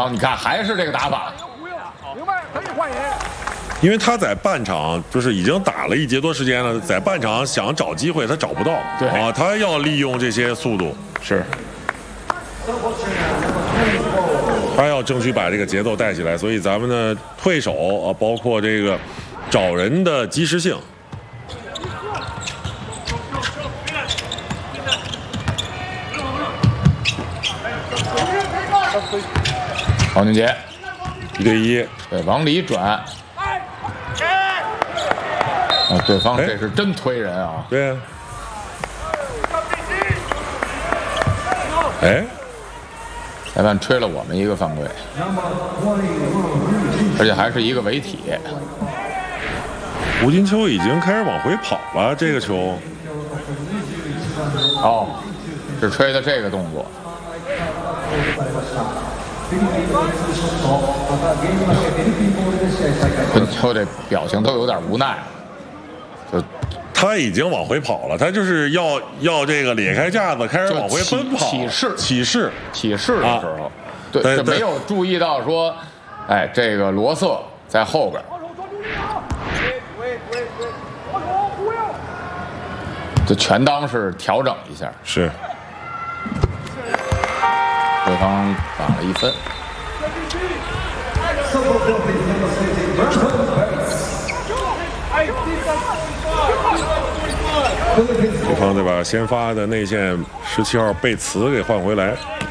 方你看还是这个打法， 明白，可以换人。 因为他在半场就是已经打了1节多时间了，在半场想找机会他找不到， 对啊，他要利用这些速度， 是他要争取把这个节奏带起来，所以咱们的退守啊，包括这个找人的及时性。 王俊杰 1对1， 对往里转，啊，对方这是真推人啊！ 对啊，哎， 裁判吹了我们一个犯规，而且还是一个违体。 吴金秋已经开始往回跑了，这个球。 哦，是吹的这个动作。吴金秋这表情都有点无奈，就他已经往回跑了，他就是要这个咧开架子，开始往回奔跑，起势的时候，对， 对就没有注意到说，哎，这个罗瑟在后边，就全当是调整一下， 是。 对方打了1分。 对方再把先发的内线17号贝茨给换回来。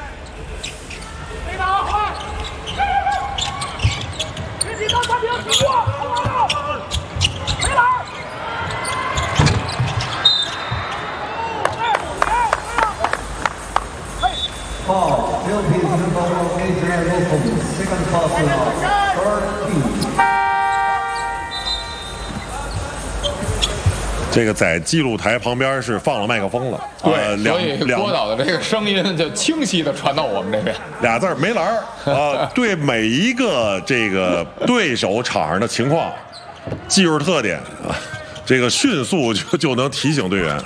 这个在记录台旁边是放了麦克风了， 对，所以郭导的这个声音就清晰的传到我们这边。 俩字儿没篮儿对每一个这个对手场上的情况、技术特点啊，这个迅速就能提醒队员。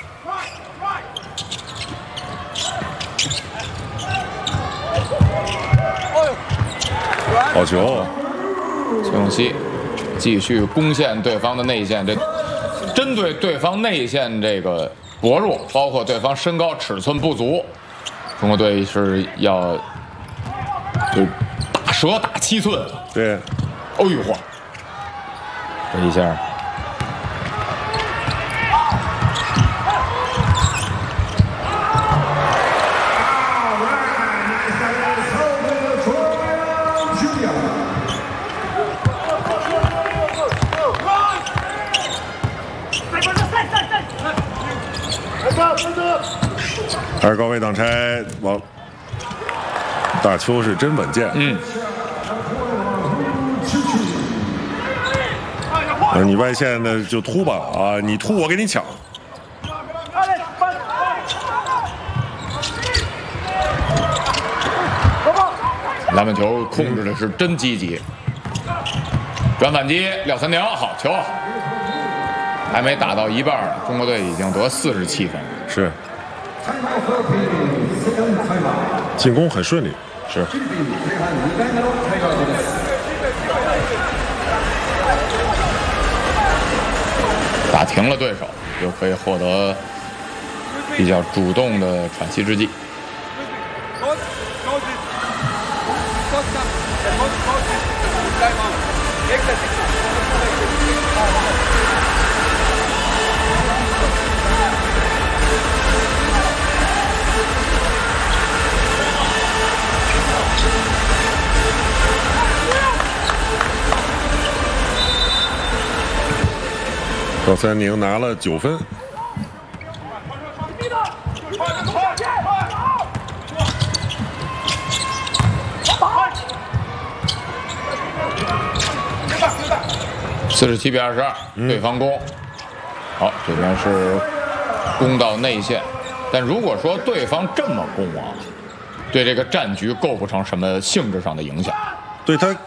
好球！ 崔永熙继续攻陷对方的内线，这针对对方内线这个薄弱，包括对方身高尺寸不足，中国队是要就打蛇打7寸。 对， 哦呦嚯，这一下。 还是高位挡拆，王大邱是真稳健。你外线的就突吧啊！你突我给你抢。 篮板球控制的是真积极，转反击撂3条，好球！还没打到一半，中国队已经得47分。 是。进攻很顺利， 是。打停了对手，又可以获得比较主动的喘息之际。 赵三宁拿了9分。 47比22，对方攻。好，这边是攻到内线，但如果说对方这么攻啊，对这个战局构不成什么性质上的影响。 对他